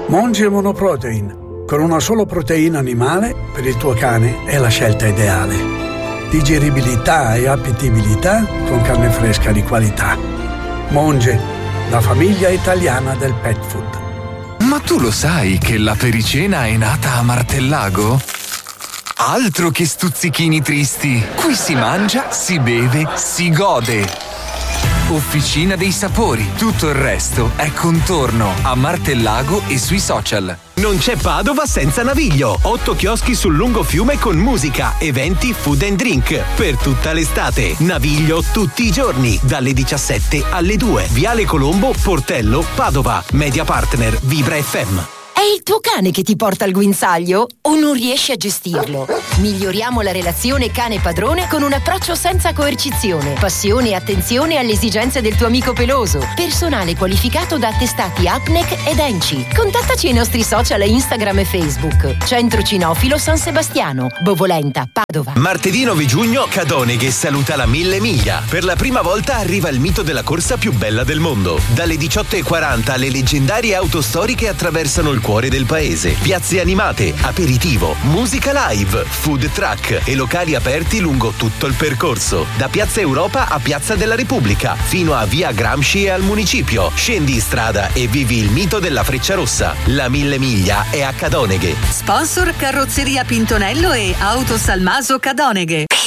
Monge Monoprotein, con una sola proteina animale per il tuo cane è la scelta ideale. Digeribilità e appetibilità con carne fresca di qualità. Monge, la famiglia italiana del pet food. Ma tu lo sai che la pericena è nata a Martellago? Altro che stuzzichini tristi! Qui si mangia, si beve, si gode! Officina dei sapori. Tutto il resto è contorno a Martellago e sui social. Non c'è Padova senza Naviglio. 8 chioschi sul lungo fiume con musica, eventi, food and drink. Per tutta l'estate. Naviglio tutti i giorni. Dalle 17 alle 2. Viale Colombo, Portello, Padova. Media partner Vibra FM. È il tuo cane che ti porta al guinzaglio o non riesci a gestirlo? Miglioriamo la relazione cane-padrone con un approccio senza coercizione, passione e attenzione alle esigenze del tuo amico peloso. Personale qualificato da attestati APNEC ed ENCI. Contattaci ai nostri social Instagram e Facebook. Centro Cinofilo San Sebastiano, Bovolenta, Padova. Martedì 9 giugno Cadoneghe saluta la 1000 miglia. Per la prima volta arriva il mito della corsa più bella del mondo. Dalle 18:40 le leggendarie auto storiche attraversano il cuore del paese. Piazze animate, aperitivo, musica live, food truck e locali aperti lungo tutto il percorso. Da Piazza Europa a Piazza della Repubblica, fino a Via Gramsci e al municipio. Scendi in strada e vivi il mito della Frecciarossa. La 1000 miglia è a Cadoneghe. Sponsor Carrozzeria Pintonello e Auto Salmaso Cadoneghe.